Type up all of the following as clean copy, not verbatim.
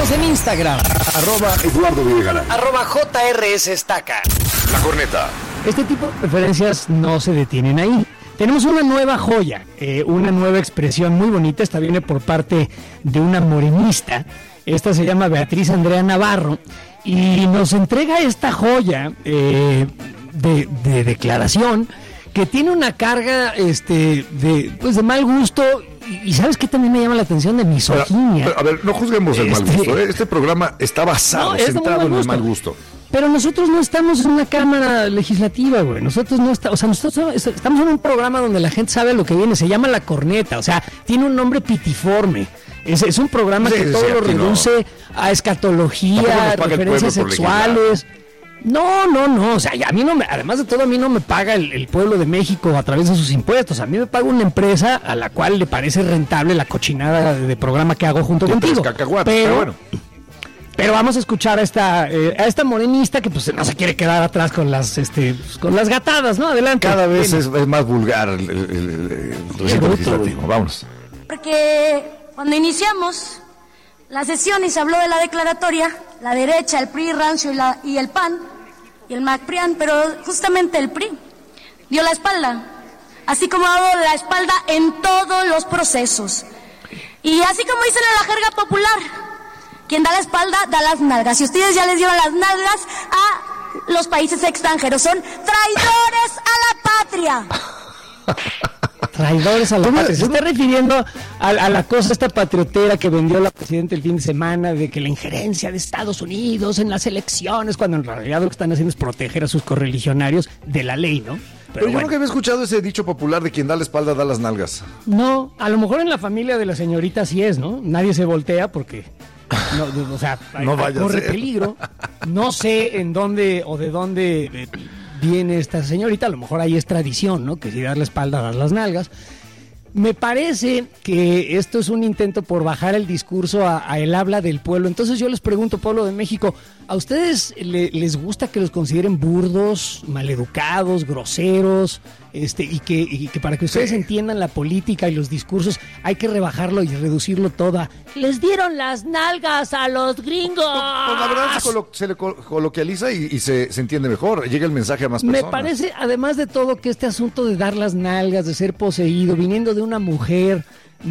Síguenos en Instagram. @EduardoVillagrán. @JRSEstaca. La Corneta. Este tipo de referencias no se detienen ahí. Tenemos una nueva joya, una nueva expresión muy bonita. Esta viene por parte de una morenista. Esta se llama Beatriz Andrea Navarro y nos entrega esta joya de declaración que tiene una carga de mal gusto. Y ¿sabes qué también me llama la atención? De misoginia. Pero, a ver, no juzguemos el mal gusto. Este programa está basado, centrado en el mal gusto. Pero nosotros no estamos en una cámara legislativa, güey. Nosotros estamos en un programa donde la gente sabe lo que viene. Se llama La Corneta. O sea, tiene un nombre pitiforme. Es un programa que todo lo reduce a escatología, referencias sexuales. No. O sea, a mí no me, además de todo, a mí no me paga el pueblo de México a través de sus impuestos. A mí me paga una empresa a la cual le parece rentable la cochinada de programa que hago junto contigo. Pero bueno. Pero vamos a escuchar a esta morenista que pues no se quiere quedar atrás con las gatadas, ¿no? Adelante. Cada vez es más vulgar el recinto legislativo. Vámonos. Porque cuando iniciamos la sesión y se habló de la declaratoria, la derecha, el PRI, Rancio y el PAN y el MacPrian, pero justamente el PRI dio la espalda, así como ha dado la espalda en todos los procesos. Y así como dicen en la jerga popular, quien da la espalda, da las nalgas. Y ustedes ya les dieron las nalgas a los países extranjeros. Son traidores a la patria. Traidores a la patria. Se está refiriendo a la cosa esta patriotera que vendió la presidenta el fin de semana de que la injerencia de Estados Unidos en las elecciones, cuando en realidad lo que están haciendo es proteger a sus correligionarios de la ley, ¿no? Pero yo nunca había escuchado ese dicho popular de quien da la espalda da las nalgas. No, a lo mejor en la familia de la señorita sí es, ¿no? Nadie se voltea porque... No, o sea, corre peligro. No sé en dónde o de dónde viene esta señorita. A lo mejor ahí es tradición, ¿no? Que si das la espalda, das las nalgas. Me parece que esto es un intento por bajar el discurso a el habla del pueblo. Entonces yo les pregunto, pueblo de México, ¿a ustedes les gusta que los consideren burdos, maleducados, groseros? Y que para que ustedes entiendan la política y los discursos hay que rebajarlo y reducirlo todo a les dieron las nalgas a los gringos. Pues la verdad se le coloquializa y se entiende mejor, llega el mensaje a más personas. Me parece, además de todo, que este asunto de dar las nalgas, de ser poseído, viniendo de una mujer,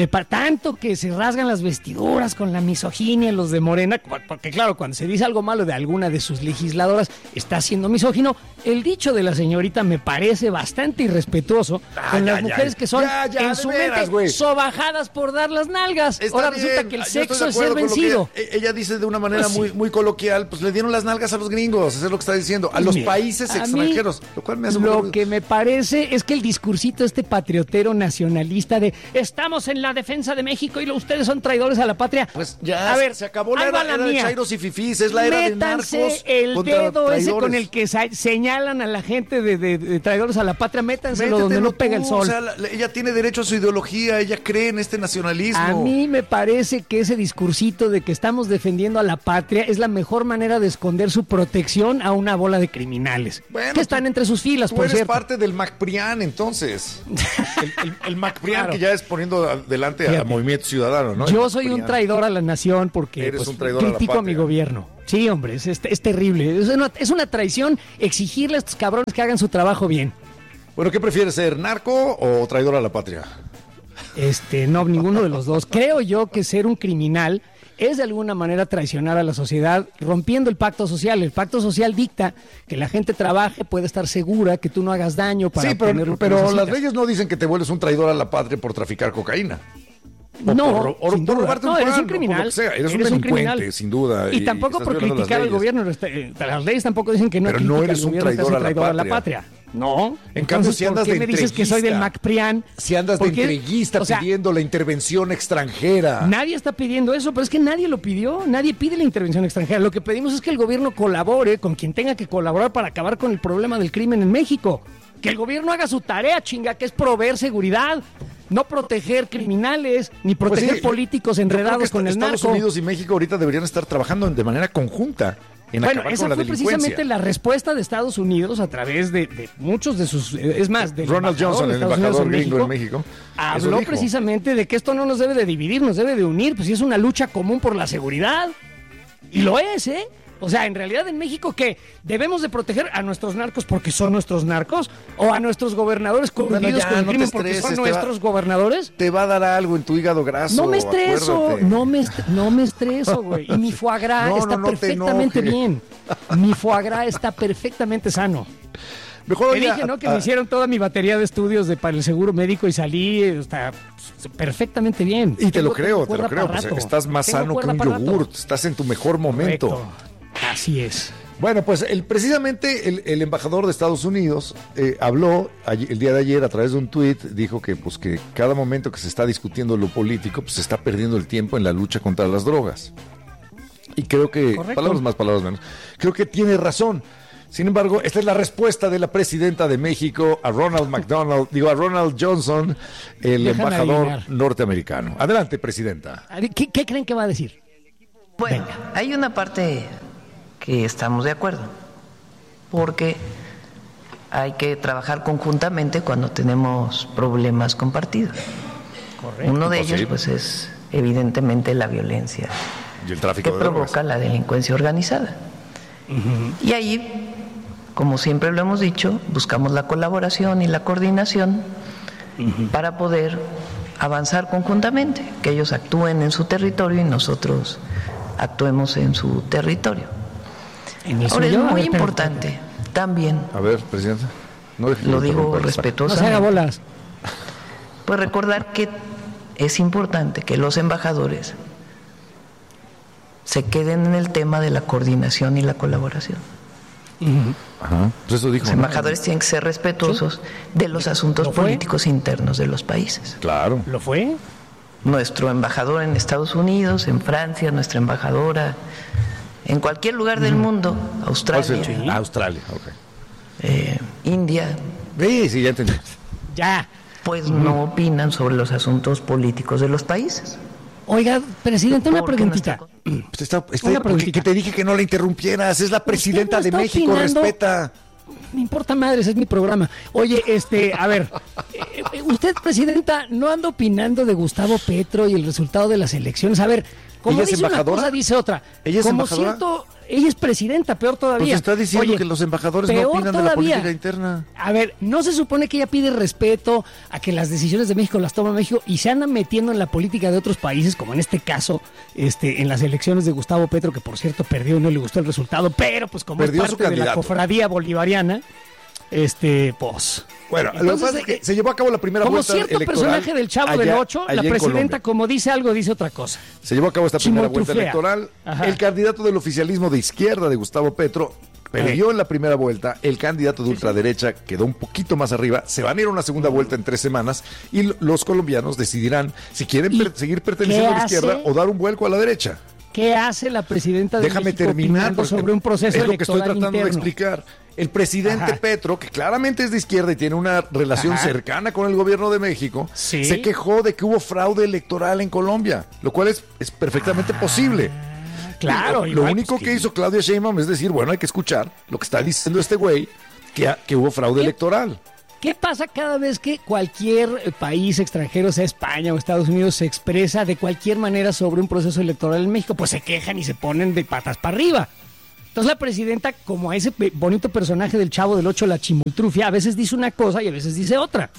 tanto que se rasgan las vestiduras con la misoginia los de Morena, porque claro, cuando se dice algo malo de alguna de sus legisladoras, está siendo misógino. El dicho de la señorita me parece bastante irrespetuoso con las mujeres que son en su mente sobajadas por dar las nalgas. Ahora resulta que el sexo es ser vencido. Ella dice de una manera muy coloquial, pues le dieron las nalgas a los gringos, eso es lo que está diciendo, a los países extranjeros, lo cual me hace lo que me parece es que el discursito patriotero nacionalista de estamos en la defensa de México y ustedes son traidores a la patria. Pues ya, a ver, se acabó la era de chairos y fifís, es la era de narcos. El dedo traidores. Ese con el que señalan a la gente de traidores a la patria, métanselo donde no pega el sol. O sea, ella tiene derecho a su ideología, ella cree en este nacionalismo. A mí me parece que ese discursito de que estamos defendiendo a la patria es la mejor manera de esconder su protección a una bola de criminales que están entre sus filas, por cierto. Tú eres parte del MacPrian, entonces. el MacPrian, claro, que ya es poniendo adelante a Movimiento Ciudadano, ¿no? Yo soy un traidor a la nación porque critico a mi gobierno. Sí, hombre, es terrible. Es una traición exigirle a estos cabrones que hagan su trabajo bien. Bueno, ¿qué prefieres ser, narco o traidor a la patria? No, ninguno de los dos. Creo yo que ser un criminal es de alguna manera traicionar a la sociedad, rompiendo el pacto social. El pacto social dicta que la gente trabaje, puede estar segura que tú no hagas daño para obtener lo que pero necesitas. Las leyes no dicen que te vuelves un traidor a la patria por traficar cocaína. No, sin duda. Robarte un pan, eres un criminal. Eres un delincuente, sin duda. Y tampoco por criticar al gobierno. Las leyes tampoco dicen que no pero no eres un traidor a la patria. No. En cambio, si andas de entreguista, me dices que soy del MacPrian? Si andas de entreguista pidiendo la intervención extranjera. Nadie está pidiendo eso, pero es que nadie lo pidió. Nadie pide la intervención extranjera. Lo que pedimos es que el gobierno colabore con quien tenga que colaborar para acabar con el problema del crimen en México. Que el gobierno haga su tarea, chinga, que es proveer seguridad. No proteger criminales, ni proteger políticos enredados con el narco. Estados Unidos y México ahorita deberían estar trabajando de manera conjunta en acabar con la delincuencia. Esa fue precisamente la respuesta de Estados Unidos a través de muchos de sus... Es más, de Ronald Johnson, el embajador gringo en México, habló precisamente de que esto no nos debe de dividir, nos debe de unir, pues si es una lucha común por la seguridad. Y lo es, ¿eh? O sea, en realidad en México, ¿qué? ¿Debemos de proteger a nuestros narcos porque son nuestros narcos? ¿O a nuestros gobernadores coludidos con el crimen porque son nuestros gobernadores? Te va a dar algo en tu hígado graso. No me estreso, no me estreso, güey. Y mi foie gras está perfectamente bien. Mi foie gras está perfectamente sano. Mejor te dije, ¿no? Que me hicieron toda mi batería de estudios para el seguro médico y salí perfectamente bien. Y te lo creo. Pues estás más sano que un yogurt. Estás en tu mejor momento. Correcto. Así es. Bueno, pues precisamente el embajador de Estados Unidos habló el día de ayer a través de un tuit, dijo que pues que cada momento que se está discutiendo lo político, pues se está perdiendo el tiempo en la lucha contra las drogas. Y creo que, correcto, palabras más, palabras menos, creo que tiene razón. Sin embargo, esta es la respuesta de la presidenta de México a Ronald Johnson, el embajador norteamericano. Adelante, presidenta. ¿Qué creen que va a decir? Bueno, hay una parte que estamos de acuerdo, porque hay que trabajar conjuntamente cuando tenemos problemas compartidos. Correcto. Uno de ellos, pues, es evidentemente la violencia y el tráfico que provoca la delincuencia organizada. Uh-huh. Y ahí, como siempre lo hemos dicho, buscamos la colaboración y la coordinación para poder avanzar conjuntamente, que ellos actúen en su territorio y nosotros actuemos en su territorio. Ahora es muy importante también. A ver, presidenta. Lo digo respetuosamente. No se haga bolas. Pues recordar que es importante que los embajadores se queden en el tema de la coordinación y la colaboración. Ajá. Pues eso dijo, los embajadores tienen que ser respetuosos de los asuntos políticos internos de los países. Claro. ¿Lo fue? Nuestro embajador en Estados Unidos, en Francia, nuestra embajadora en cualquier lugar del mundo, Australia. Sí. Australia, ok. India. Sí, ya entendí. Ya. Pues no opinan sobre los asuntos políticos de los países. Oiga, presidente, una preguntita. Una preguntita. Que te dije que no la interrumpieras, es la presidenta de México, respeta. Me importa madres, es mi programa. Oye, a ver, usted, presidenta, no anda opinando de Gustavo Petro y el resultado de las elecciones. A ver, como dice una cosa, dice otra. ¿Ella es embajadora? Ella es presidenta, peor todavía. Pues está diciendo que los embajadores no opinan de la política interna. A ver, ¿no se supone que ella pide respeto a que las decisiones de México las toma México y se andan metiendo en la política de otros países, como en este caso, en las elecciones de Gustavo Petro, que por cierto perdió y no le gustó el resultado, pero pues como perdió es parte de la cofradía bolivariana, pues... Bueno, entonces, lo que pasa es que se llevó a cabo la primera vuelta electoral. Como cierto personaje del Chavo del 8, la presidenta, como dice algo, dice otra cosa. Se llevó a cabo esta primera vuelta electoral. Ajá. El candidato del oficialismo de izquierda de Gustavo Petro perdió en la primera vuelta. El candidato de ultraderecha quedó un poquito más arriba. Se van a ir a una segunda vuelta en 3 semanas y los colombianos decidirán si quieren seguir perteneciendo a la izquierda o dar un vuelco a la derecha. ¿Qué hace la presidenta de Déjame México terminar sobre un proceso es lo que estoy electoral tratando interno? de explicar. El presidente Petro, que claramente es de izquierda y tiene una relación cercana con el gobierno de México, se quejó de que hubo fraude electoral en Colombia, lo cual es perfectamente posible. Claro. Lo único que hizo Claudia Sheinbaum es decir, bueno, hay que escuchar lo que está diciendo este güey, que hubo fraude electoral. ¿Qué pasa cada vez que cualquier país extranjero, sea España o Estados Unidos, se expresa de cualquier manera sobre un proceso electoral en México? Pues se quejan y se ponen de patas para arriba. Entonces la presidenta, como a ese bonito personaje del Chavo del 8, la chimultrufia, a veces dice una cosa y a veces dice otra.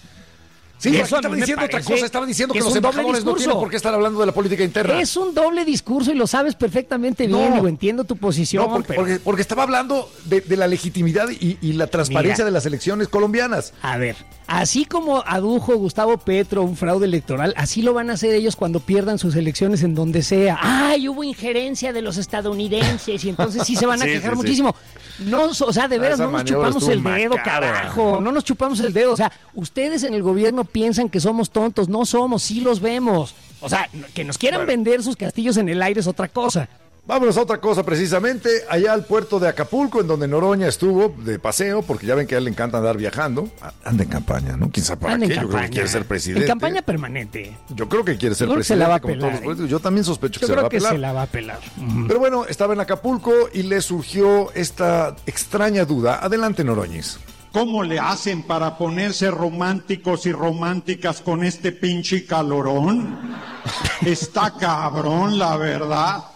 Sí, eso estaba diciendo otra cosa, estaba diciendo que los embajadores no tienen por qué estar hablando de la política interna. Es un doble discurso y lo sabes perfectamente bien, digo, entiendo tu posición. No, porque estaba hablando de la legitimidad y la transparencia de las elecciones colombianas. A ver, así como adujo Gustavo Petro un fraude electoral, así lo van a hacer ellos cuando pierdan sus elecciones en donde sea. ¡Ay, hubo injerencia de los estadounidenses! Y entonces sí se van a quejar muchísimo. No, o sea, de veras, no nos chupamos el dedo, carajo. No nos chupamos el dedo. O sea, ustedes en el gobierno piensan que somos tontos. No somos, sí los vemos. O sea, que nos quieran vender sus castillos en el aire es otra cosa. Vámonos a otra cosa, precisamente, allá al puerto de Acapulco, en donde Noroña estuvo de paseo, porque ya ven que a él le encanta andar viajando. Anda en campaña, ¿no? ¿Quién sabe para qué? Yo creo que quiere ser presidente. En campaña permanente. Yo creo que quiere ser presidente. Se la va a como pelar, todos los políticos. Yo también sospecho que se la va a pelar. Yo creo que se la va a pelar. Pero bueno, estaba en Acapulco y le surgió esta extraña duda. Adelante, Noroñis. ¿Cómo le hacen para ponerse románticos y románticas con este pinche calorón? Está cabrón, la verdad.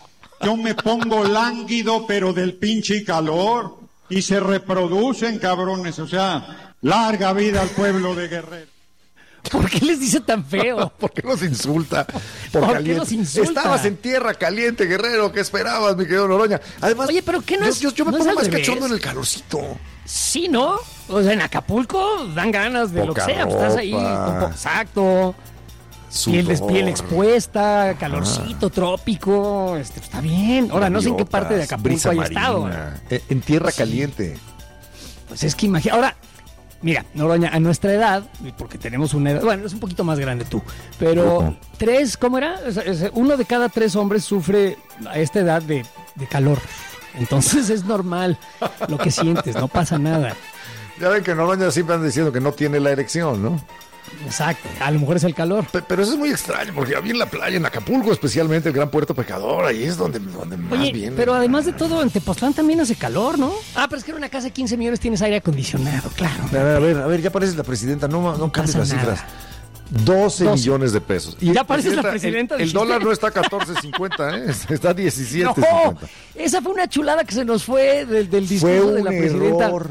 Yo me pongo lánguido, pero del pinche calor. Y se reproducen, cabrones. O sea, larga vida al pueblo de Guerrero. ¿Por qué les dice tan feo? ¿Por qué los insulta? ¿Por qué los insulta? Estabas en tierra caliente, Guerrero. ¿Qué esperabas, mi querido Noroña? Además, oye, pero ¿qué no es? Yo me ¿no pongo es más al revés? cachondo en el calorcito. Sí, ¿no? O sea, en Acapulco dan ganas de Poca lo que sea. Pues estás ahí, ropa. Exacto. Sudor. Piel expuesta, calorcito, trópico. Está bien. Ahora, no sé en qué parte de Acapulco brisa hay marina, estado. En tierra caliente. Pues es que imagina. Ahora, mira, Noroña, a nuestra edad, porque tenemos una edad, bueno, es un poquito más grande tú, pero ¿cómo era? Uno de cada 3 hombres sufre a esta edad de calor. Entonces es normal lo que sientes, no pasa nada. Ya ven que Noroña siempre anda diciendo que no tiene la erección, ¿no? Exacto, a lo mejor es el calor. Pero eso es muy extraño, porque había en la playa, en Acapulco especialmente, el gran puerto pecador, ahí es donde más Oye, bien. pero además de todo, en Tepoztlán también hace calor, ¿no? Ah, pero es que en una casa de 15 millones tienes aire acondicionado, claro. A ver, ya pareces la presidenta, no cambies pasa las nada. cifras. 12 millones de pesos. Ya pareces la presidenta. El dólar no está a 14.50, está a 17.50. No, esa fue una chulada que se nos fue del discurso de la presidenta. Error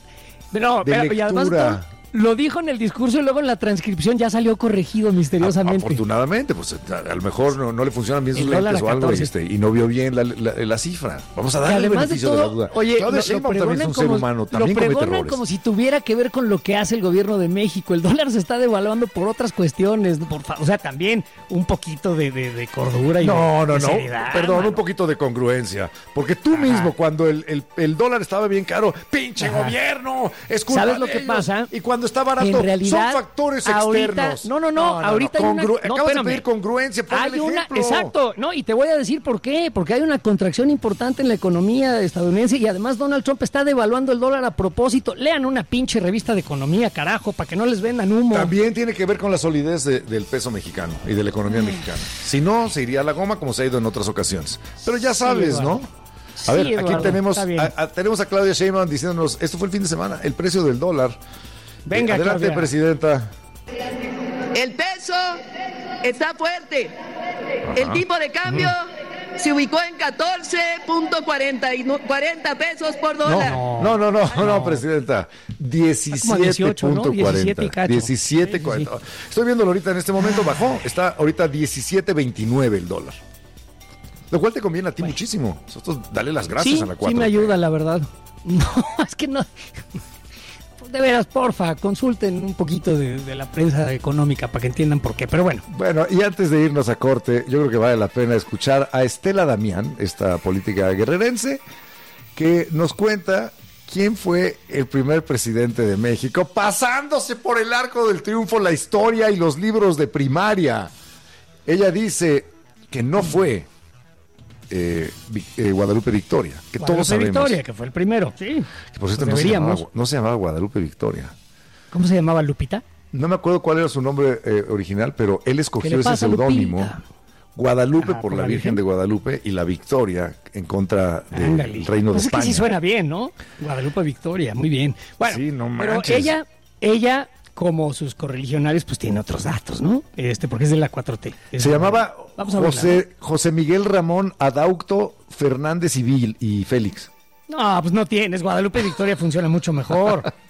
No, de pero, y además lectura. lo dijo en el discurso y luego en la transcripción ya salió corregido misteriosamente. Afortunadamente, pues a lo mejor no le funcionan bien sus El dólar lentes a o algo 14. y no vio bien la cifra. Vamos a Que darle el además de beneficio todo, de la duda. oye, Claudia Sheinbaum también es un ser humano, también comete errores. como si tuviera que ver con lo que hace el gobierno de México. El dólar se está devaluando por otras cuestiones, o sea, también un poquito de cordura y de seriedad, perdón, mano. un poquito de congruencia. Porque tú mismo, cuando el dólar estaba bien caro, ¡pinche gobierno! Es culpa ¿Sabes lo de que ellos. pasa? Y cuando está barato, En realidad, son factores ahorita, externos. ahorita hay una... Acabas de espérame. pedir congruencia, pon el ejemplo. Exacto, no, y te voy a decir por qué, porque hay una contracción importante en la economía estadounidense y además Donald Trump está devaluando el dólar a propósito. Lean una pinche revista de economía, carajo, para que no les vendan humo. También tiene que ver con la solidez del peso mexicano y de la economía mexicana. Si no, se iría a la goma como se ha ido en otras ocasiones. Pero ya sabes, Sí, ¿no? Sí, A ver, Eduardo, aquí tenemos está bien. tenemos a Claudia Sheinbaum diciéndonos, esto fue el fin de semana, el precio del dólar. Venga, adelante, Claudia. presidenta. El peso está fuerte. El tipo de cambio se ubicó en 14.40 pesos por dólar. No, presidenta. Como a 18, ¿no? 17 y 17.40. cacho. 17.40. Sí. Estoy viéndolo ahorita en este momento, bajó. Está ahorita 17.29 el dólar. Lo cual te conviene a ti muchísimo. Nosotros dale las gracias Sí, a la 4. sí me ayuda, la verdad. No, es que no... De veras, porfa, consulten un poquito de la prensa económica para que entiendan por qué, pero bueno. Bueno, y antes de irnos a corte, yo creo que vale la pena escuchar a Estela Damián, esta política guerrerense, que nos cuenta quién fue el primer presidente de México, pasándose por el arco del triunfo la historia y los libros de primaria. Ella dice que no fue Guadalupe Victoria, que Guadalupe todos sabemos. Victoria, que fue el primero, sí. Que por cierto Pues no se llamaba Guadalupe Victoria. ¿Cómo se llamaba, Lupita? No me acuerdo cuál era su nombre original, pero él ¿Qué escogió le ese pasa, seudónimo. Lupita? Guadalupe Ajá, por la Virgen de Guadalupe y la Victoria en contra Ándale. del Reino de Pues España. Es que sí suena bien, ¿no? Guadalupe Victoria, muy bien. Bueno, Sí, no pero manches. ella, como sus correligionarios, pues tiene otros datos, ¿no? Porque es de la 4T. Se llamaba Vamos a verla, José Miguel Ramón Adaucto Fernández y Félix. No, pues no tienes. Guadalupe Victoria funciona mucho mejor.